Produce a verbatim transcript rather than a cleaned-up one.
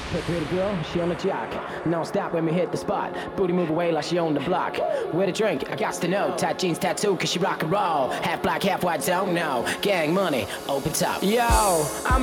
Hey, pretty girl, she on the jock. Non stop when we hit the spot. Booty move away like she on the block. Where the drink? I got to know. Tight jeans, tattoo, cause she rock and roll. Half black, half white, don't know. Gang money, open top. Yo, I'm